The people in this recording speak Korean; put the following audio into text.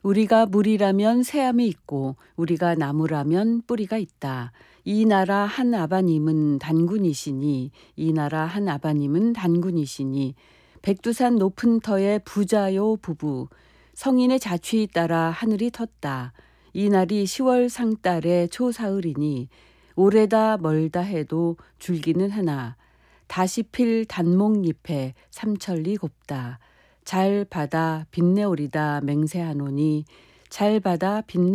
우리가 물이라면 새암이 있고 우리가 나무라면 뿌리가 있다. 이 나라 한 아바님은 단군이시니 이 나라 한 아바님은 단군이시니 백두산 높은 터의 부자요 부부 성인의 자취에 따라 하늘이 텄다. 이 날이 10월 상달의 초사흘이니 오래다 멀다 해도 줄기는 하나 다시 필 단목잎에 삼천리 곱다. 잘 받아 빛내오리다 맹세하노니 잘 받아 빛내